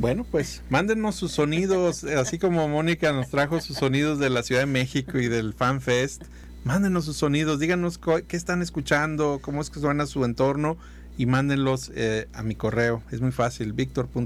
Bueno, pues mándenos sus sonidos, así como Mónica nos trajo sus sonidos de la Ciudad de México y del Fan Fest. Mándenos sus sonidos, díganos qué están escuchando, cómo es que suena su entorno y mándenlos a mi correo. Es muy fácil,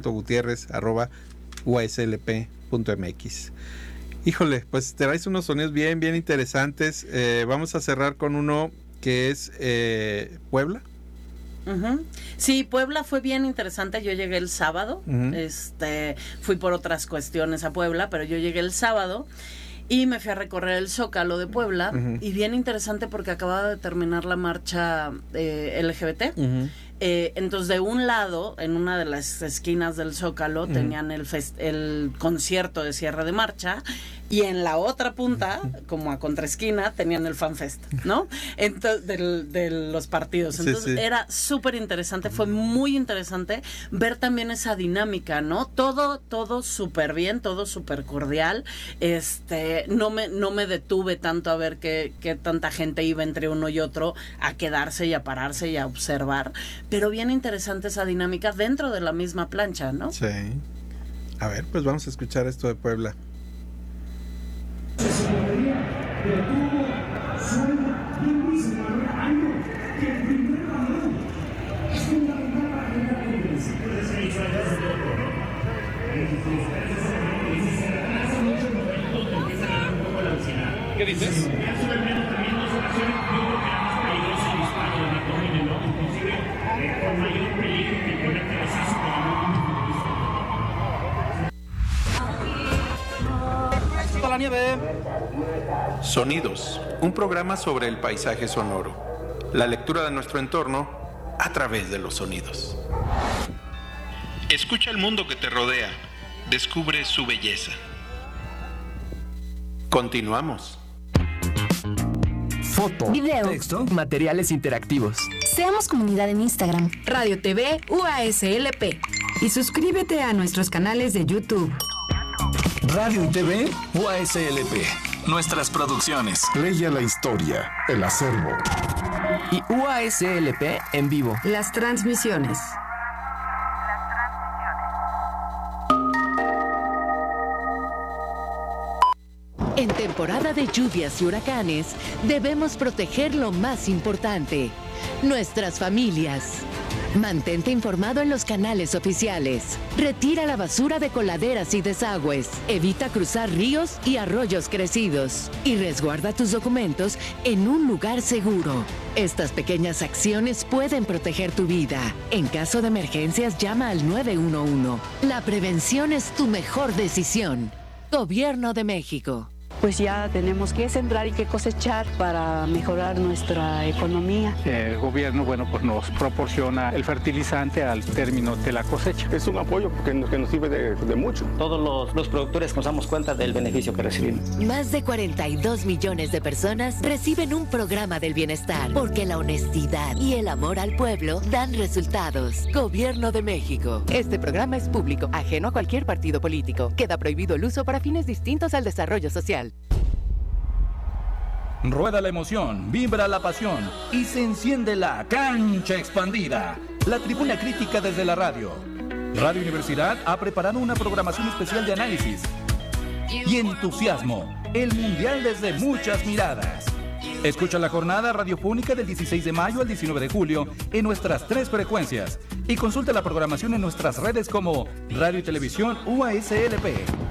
victor.gutierrez@uaslp.mx. Híjole, pues te traes unos sonidos bien interesantes. Vamos a cerrar con uno que es Puebla. Uh-huh. Sí, Puebla fue bien interesante. Yo llegué el sábado. Uh-huh. Fui por otras cuestiones a Puebla, pero yo llegué el sábado y me fui a recorrer el Zócalo de Puebla. Uh-huh. Y bien interesante porque acababa de terminar la marcha LGBT. Uh-huh. Entonces, de un lado, en una de las esquinas del Zócalo, uh-huh, tenían el concierto de cierre de marcha, y en la otra punta, como a contraesquina, tenían el FanFest, ¿no? Entonces, de los partidos. Entonces, sí. Era súper interesante, fue muy interesante ver también esa dinámica, ¿no? Todo súper bien, todo súper cordial. No me detuve tanto a ver qué tanta gente iba entre uno y otro a quedarse y a pararse y a observar. Pero bien interesante esa dinámica dentro de la misma plancha, ¿no? Sí. A ver, pues vamos a escuchar esto de Puebla. ¿Qué dices? La nieve. Sonidos, un programa sobre el paisaje sonoro. La lectura de nuestro entorno a través de los sonidos. Escucha el mundo que te rodea. Descubre su belleza. Continuamos. Foto, video, texto, materiales interactivos. Seamos comunidad en Instagram, Radio TV UASLP. Y suscríbete a nuestros canales de YouTube. Radio y TV UASLP. Nuestras producciones. Leia la historia, el acervo. Y UASLP en vivo. Las transmisiones. En temporada de lluvias y huracanes, debemos proteger lo más importante, nuestras familias. Mantente informado en los canales oficiales. Retira la basura de coladeras y desagües. Evita cruzar ríos y arroyos crecidos. Y resguarda tus documentos en un lugar seguro. Estas pequeñas acciones pueden proteger tu vida. En caso de emergencias, llama al 911. La prevención es tu mejor decisión. Gobierno de México. Pues ya tenemos que sembrar y que cosechar para mejorar nuestra economía. El gobierno, pues nos proporciona el fertilizante al término de la cosecha. Es un apoyo que nos sirve de mucho. Todos los productores nos damos cuenta del beneficio que recibimos. Más de 42 millones de personas reciben un programa del bienestar, porque la honestidad y el amor al pueblo dan resultados. Gobierno de México. Este programa es público, ajeno a cualquier partido político. Queda prohibido el uso para fines distintos al desarrollo social. Rueda la emoción, vibra la pasión y se enciende la cancha expandida. La tribuna crítica desde la radio. Radio Universidad ha preparado una programación especial de análisis y entusiasmo. El mundial desde muchas miradas. Escucha la jornada radiofónica del 16 de mayo al 19 de julio en nuestras 3 frecuencias y consulta la programación en nuestras redes como Radio y Televisión UASLP.